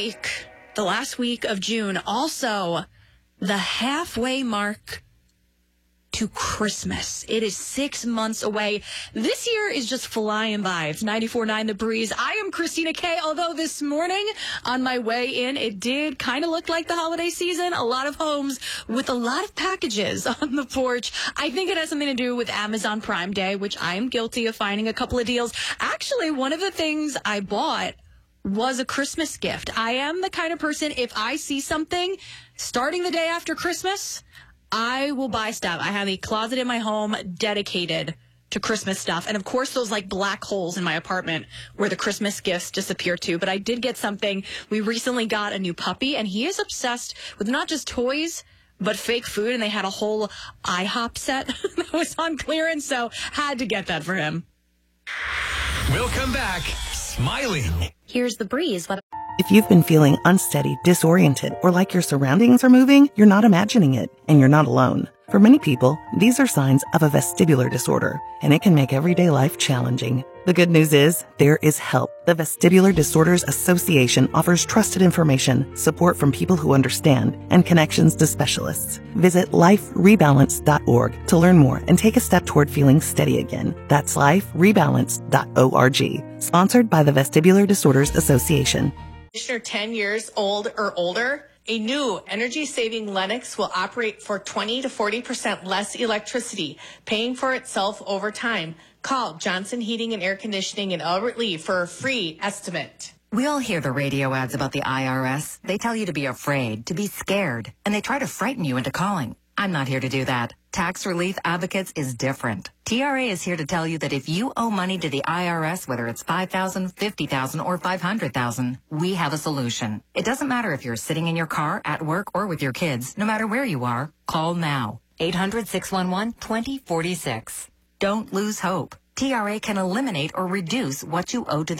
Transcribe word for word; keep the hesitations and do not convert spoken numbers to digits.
week, the last week of June, also the halfway mark to Christmas. It is six months away. This year is just flying by. It's ninety-four point nine The Breeze. I am Christina Kay, although this morning on my way in, it did kind of look like the holiday season. A lot of homes with a lot of packages on the porch. I think it has something to do with Amazon Prime Day, which I am guilty of finding a couple of deals. Actually, one of the things I bought was a Christmas gift. I am the kind of person, if I see something starting the day after Christmas, I will buy stuff. I have a closet in my home dedicated to Christmas stuff. And of course, those like black holes in my apartment where the Christmas gifts disappear to. But I did get something. We recently got a new puppy, and he is obsessed with not just toys, but fake food. And they had a whole IHOP set that was on clearance. So had to get that for him. We'll come back smiling. Here's The Breeze. What- If you've been feeling unsteady, disoriented, or like your surroundings are moving, you're not imagining it, and you're not alone. For many people, these are signs of a vestibular disorder, and it can make everyday life challenging. The good news is, there is help. The Vestibular Disorders Association offers trusted information, support from people who understand, and connections to specialists. Visit life rebalance dot org to learn more and take a step toward feeling steady again. That's life rebalance dot org. Sponsored by the Vestibular Disorders Association. Commissioner ten years old or older, a new energy-saving Lennox will operate for twenty to forty percent less electricity, paying for itself over time. Call Johnson Heating and Air Conditioning in Albert Lee for a free estimate. We all hear the radio ads about the I R S. They tell you to be afraid, to be scared, and they try to frighten you into calling. I'm not here to do that. Tax Relief Advocates is different. T R A is here to tell you that if you owe money to the I R S, whether it's five thousand dollars, fifty thousand dollars, or five hundred thousand dollars, we have a solution. It doesn't matter if you're sitting in your car, at work, or with your kids. No matter where you are, call now. eight hundred, six one one, two zero four six. Don't lose hope. T R A can eliminate or reduce what you owe to the